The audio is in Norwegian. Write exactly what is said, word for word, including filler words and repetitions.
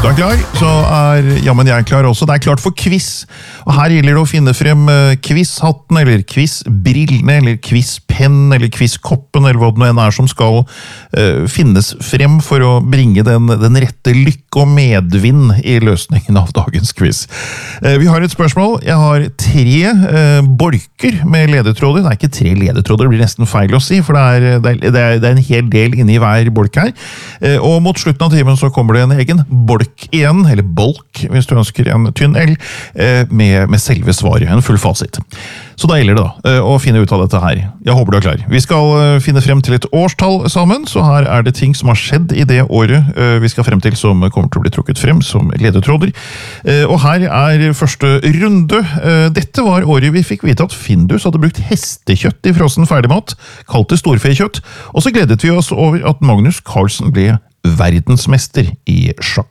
du er klar, så er jammen jeg klar også. Det er klart for quiz. Og her gjelder det å finne frem quizhatten, eller quizbrillene, eller quizpenn, eller quizkoppen, eller hva det nå enn er som skal uh, finnes frem for å bringe den, den rette lykke og medvind i løsningen av dagens quiz. Uh, vi har et spørsmål. Jeg har tre uh, bolker med ledetråder. Det er ikke tre ledetråder, det blir nesten feil å si, for det er, det er, det er, det er en hel del inni hver bolk her. Uh, og mot slutten av timen så kommer det en egen bolk igjen, eller bolk, hvis du ønsker en tynn L, med, med selve svaret, en full fasit. Så da gjelder det da, å finne ut av dette her. Jeg håper du er klar. Vi skal finne frem til et årstall sammen, så her er det ting som har skjedd i det året vi skal frem til, som kommer til å bli trukket frem som ledetråder. Og her er første runde. Dette var året vi fikk vite at Findus hadde brukt hestekjøtt i frossen ferdigmat, kalt det storfekjøtt, og så gledet vi oss over at Magnus Carlsen ble verdensmester i sjakk.